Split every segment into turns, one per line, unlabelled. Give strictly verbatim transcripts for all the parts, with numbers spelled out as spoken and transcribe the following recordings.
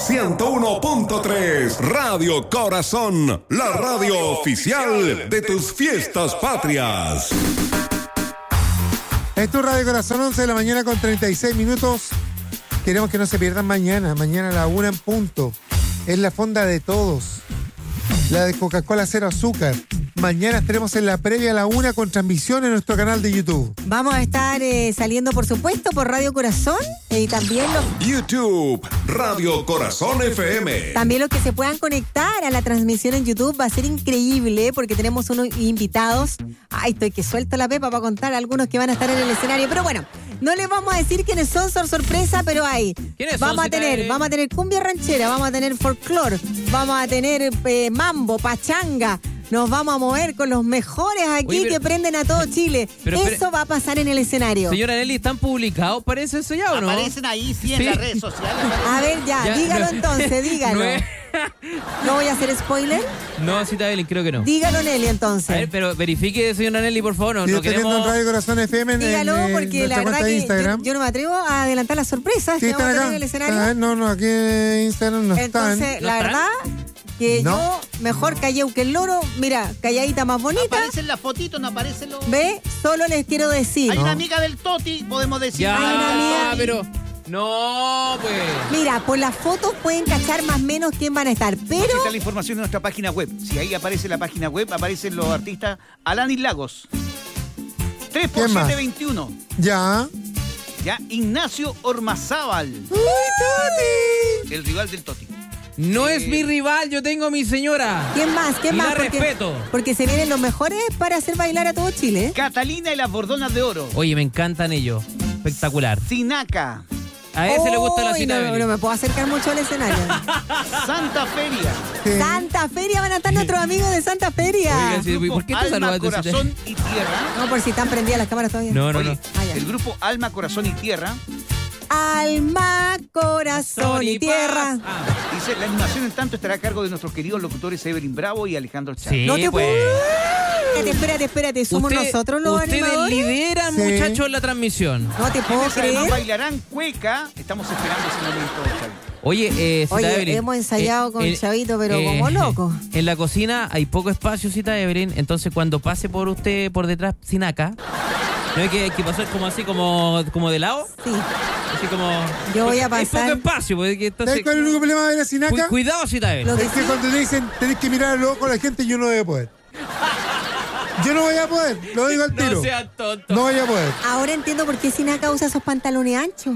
ciento uno punto tres, Radio Corazón, la radio oficial de tus fiestas patrias.
Es tu Radio Corazón, once de la mañana con treinta y seis minutos. Queremos que no se pierdan mañana, mañana a la una en punto. Es la fonda de todos, la de Coca-Cola Cero Azúcar. Mañana estaremos en la previa a la una con transmisión en nuestro canal de YouTube.
Vamos a estar eh, saliendo, por supuesto, por Radio Corazón y también los...
YouTube, Radio Corazón F M.
También los que se puedan conectar a la transmisión en YouTube. Va a ser increíble porque tenemos unos invitados. Ay, estoy que suelto la pepa para contar a algunos que van a estar en el escenario. Pero bueno, no les vamos a decir quiénes son, son sorpresa, pero hay.
¿Quiénes
vamos
son,
a tener,
Cita?
vamos a tener cumbia ranchera, vamos a tener folclore, vamos a tener eh, mambo, pachanga. Nos vamos a mover con los mejores aquí. Oye, pero, que prenden a todo Chile.
Pero,
eso
pero,
va a pasar en el escenario.
Señora Nelly, ¿están publicados? ¿Parece eso ya o no?
Aparecen ahí, sí, en sí. Las redes sociales.
A ver, ya, ya dígalo no, entonces, dígalo. No, es... ¿No voy a hacer spoiler?
No, Cita Evelyn, creo que no.
Dígalo, Nelly, entonces.
A ver, pero verifique, señora Nelly, por favor. No,
Yo
no
estoy
queremos...
viendo en Radio Corazón F M en,
Dígalo,
en,
porque
en
la verdad que yo, yo no me atrevo a adelantar las sorpresas
sí,
que vamos a tener
acá.
en el escenario.
Ah, no, no, aquí en Instagram no
Entonces,
están.
Entonces, la
¿No
verdad... Que
no.
yo mejor calleu que el loro. Mira, calladita más bonita.
Aparecen las fotitos, no aparecen los...
¿Ve? Solo les quiero decir.
Hay
¿no?
una amiga del Toti, podemos decir.
Ya,
Hay una amiga.
pero... No, pues...
Mira, por las fotos pueden cachar más o menos quién van a estar, pero...
Aquí está la información de nuestra página web. Si ahí aparece la página web, aparecen los artistas Alanis Lagos. tres por siete veintiuno.
Ya.
Ya, Ignacio Ormazábal.
¡Uy, Toti!
El rival del Toti.
No
eh,
es mi rival, yo tengo a mi señora.
¿Quién más? ¿Quién
y
más?
la
Porque,
respeto.
porque se vienen los mejores para hacer bailar a todo Chile.
Catalina y las Bordonas de Oro.
Oye, me encantan ellos. Espectacular.
Sinaca.
A ese
oh,
le gusta la Cita
no,
Evelyn.
no me puedo acercar mucho al escenario.
Santa Feria.
¿Qué?
Santa Feria, van a estar nuestros amigos de Santa Feria.
Oiga, sí, ¿por qué te
Alma,
saludas de Cita?
Corazón y Tierra.
No, por si están prendidas las cámaras todavía.
No, no,
Oye,
no.
Ah, ya.
el grupo Alma, Corazón y Tierra.
Alma, corazón y tierra.
Ah,
Dice, la animación en tanto estará a cargo de nuestros queridos locutores Evelyn Bravo y Alejandro Chávez.
sí,
No te
pues.
Espérate, espérate, espérate. ¿Somos
Usted-
nosotros los
Ustedes
animadores?
lideran,
Sí.
muchachos, la transmisión.
No te puedo
Quienes además
creer.
bailarán cueca. Estamos esperando ese momento, Chávez.
Oye, eh, Cita
Oye,
Evelyn,
hemos ensayado con
eh,
Chavito, pero como loco.
En la cocina hay poco espacio, Cita Evelyn, entonces cuando pase por usted, por detrás, Sinaca, ¿no hay que, hay que pasar como así, como, como de lado?
Sí.
Así como...
Yo voy a
Hay
pasar-
poco espacio, porque entonces...
¿Sabes cuál es el único problema de la Sinaca?
Cu- cuidado, Cita
Lo
Evelyn.
que
Es que
sí-
cuando te dicen tenés que mirar a los ojos a la gente, yo no voy a poder. Yo no voy a poder, lo digo al tiro.
No sean tontos.
No voy a poder.
Ahora entiendo por qué Sinaca usa esos pantalones anchos.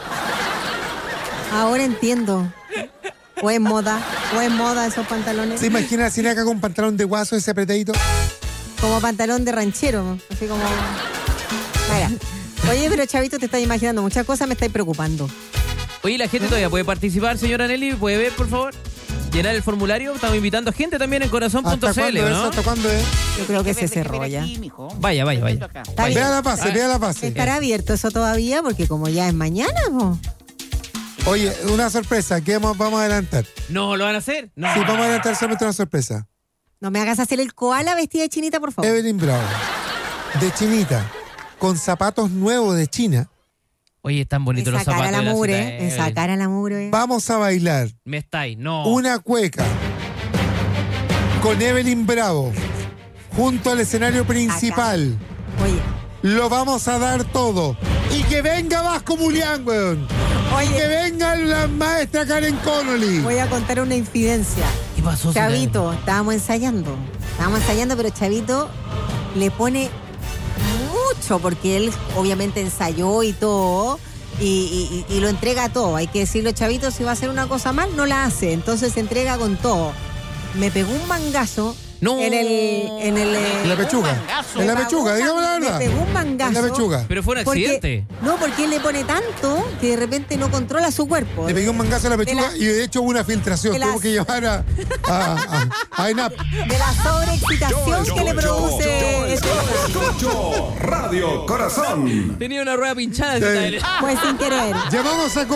Ahora entiendo. O es moda, o es moda esos pantalones.
¿Se imagina a Sinaca con pantalón de guaso ese apretadito?
Como pantalón de ranchero, así como... Mira. Oye, pero Chavito, te estás imaginando muchas cosas, me estáis preocupando.
Oye, la gente todavía puede participar, señora Nelly, puede ver, por favor. Llenar el formulario, estamos invitando gente también en corazón punto
¿Hasta
c l,
cuándo es?
¿no?
¿Hasta cuándo es?
Yo creo que se
Déjeme-
cerró
déjeme
ya.
aquí, mijo.
Vaya, vaya, vaya.
Acá.
Está bien.
Vea la pase,
Ah.
vea la pase.
¿Estará abierto eso todavía? Porque como ya es mañana, po.
Oye, una sorpresa, ¿qué vamos, vamos a adelantar?
¿No lo van a hacer? No.
Sí, vamos a adelantar solamente una sorpresa.
No me hagas hacer el koala vestida de chinita, por favor.
Evelyn Bravo, de chinita, con zapatos nuevos de China.
Oye, están bonitos los
Esa
zapatos
cara
de
la
la
mugre,
Cita Evelyn.
esa cara la mugre.
Vamos a bailar
Me estáis, no.
una cueca con Evelyn Bravo junto al escenario principal.
Oye,
Lo vamos a dar todo. Y que venga Vasco Mulián, weón. Y que
oye,
venga la maestra Karen Connolly.
voy a contar una infidencia.
¿Qué pasó, Cita Evelyn?
Chavito, estábamos ensayando. Estábamos ensayando, pero Chavito le pone mucho, porque él obviamente ensayó y todo, y, y- y lo entrega todo. Hay que decirlo, Chavito, si va a hacer una cosa mal, no la hace. Entonces se entrega con todo. Me pegó un mangazo
No.
en el... En, el, eh,
En la pechuga.
Un mangazo.
En la
me
pechuga,
pegó un
digamos la
man-
verdad.
Me pegó un mangazo.
En la pechuga.
Pero fue un
Porque-
accidente.
no, porque él le pone tanto que de repente no controla su cuerpo.
Le pegué un mangazo a la pechuga
De la-
y de hecho hubo una filtración.
de la-
Tuvo que llevar a, a, a, a ENAP.
De la sobreexcitación que le produce este lugar.
Escucho Radio Corazón.
Tenía una rueda pinchada, Cita Evelyn.
Pues sin querer.
Llamamos a